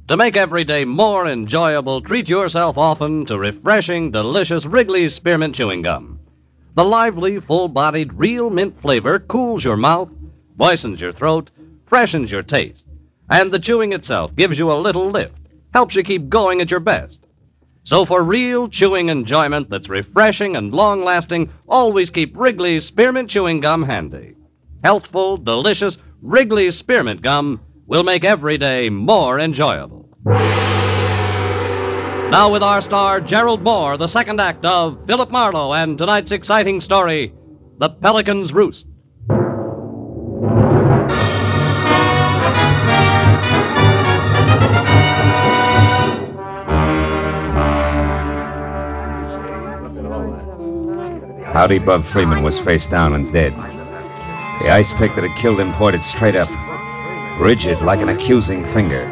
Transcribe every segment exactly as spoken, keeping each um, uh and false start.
To make every day more enjoyable, treat yourself often to refreshing, delicious Wrigley's Spearmint Chewing Gum. The lively, full-bodied, real mint flavor cools your mouth, moistens your throat, freshens your taste, and the chewing itself gives you a little lift, helps you keep going at your best. So for real chewing enjoyment that's refreshing and long-lasting, always keep Wrigley's Spearmint Chewing Gum handy. Healthful, delicious Wrigley's Spearmint Gum will make every day more enjoyable. Now with our star, Gerald Moore, the second act of Philip Marlowe and tonight's exciting story, The Pelican's Roost. Howdy Bub Freeman was face down and dead. The ice pick that had killed him pointed straight up, rigid like an accusing finger.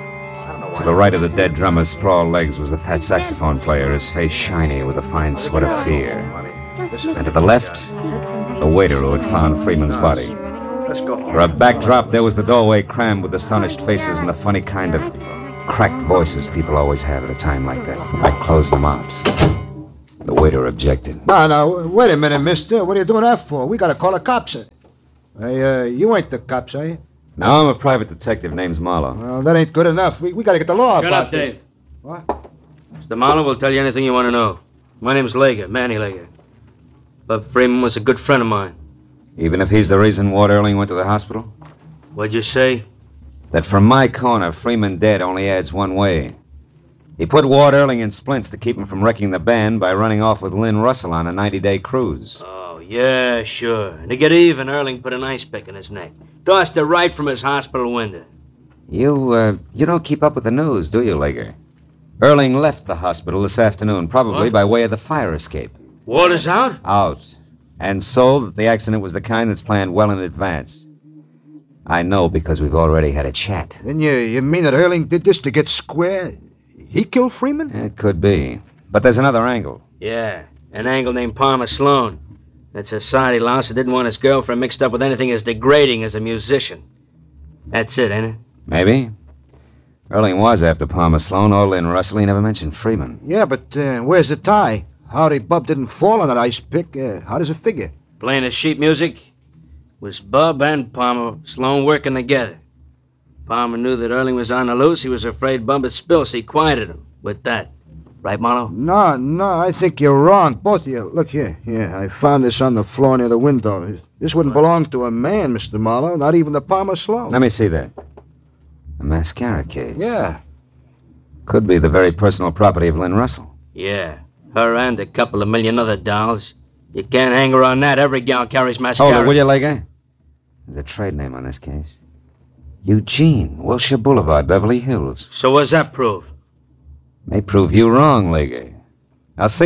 To the right of the dead drummer's sprawled legs was the fat saxophone player, his face shiny with a fine sweat of fear. And to the left, the waiter who had found Freeman's body. For a backdrop, there was the doorway crammed with astonished faces and the funny kind of cracked voices people always have at a time like that. I closed them out. The waiter objected. No, no, wait a minute, mister. What are you doing that for? We gotta call the cops. Hey, uh, you ain't the cops, are you? No, I'm a private detective. Name's Marlowe. Well, that ain't good enough. We, we gotta get the law Shut about up, this. Dave. What? Mister Marlowe will tell you anything you want to know. My name's Lager, Manny Lager. Bub Freeman was a good friend of mine. Even if he's the reason Ward Erling went to the hospital? What'd you say? That from my corner, Freeman dead only adds one way. He put Ward Erling in splints to keep him from wrecking the band by running off with Lynn Russell on a ninety-day cruise. Oh, yeah, sure. And to get even, Erling put an ice pick in his neck. Tossed it right from his hospital window. You, uh, you don't keep up with the news, do you, Lager? Erling left the hospital this afternoon, probably What? by way of the fire escape. Water's out? Out. And so that the accident was the kind that's planned well in advance. I know because we've already had a chat. Then you, you mean that Erling did this to get square? He killed Freeman? It could be. But there's another angle. Yeah, an angle named Palmer Sloan. That society louse that didn't want his girlfriend mixed up with anything as degrading as a musician. That's it, ain't it? Maybe. Erling was after Palmer Sloan or Lynn Russell. He never mentioned Freeman. Yeah, but uh, where's the tie? Howdy Bub didn't fall on that ice pick. Uh, how does it figure? Playing his sheet music was Bub and Palmer Sloan working together. Palmer knew that Erling was on the loose. He was afraid Bub would spill, so he quieted him with that. Right, Marlowe? No, no, I think you're wrong, both of you. Look here. Yeah, I found this on the floor near the window. This wouldn't belong to a man, Mister Marlowe, not even the Palmer Sloan. Let me see that. A mascara case. Yeah. Could be the very personal property of Lynn Russell. Yeah, her and a couple of million other dolls. You can't hang her on that. Every gal carries mascara. Hold it, will you, Lager? There's a trade name on this case. Eugene, Wilshire Boulevard, Beverly Hills. So what's that prove? May prove you wrong, Lager. I'll see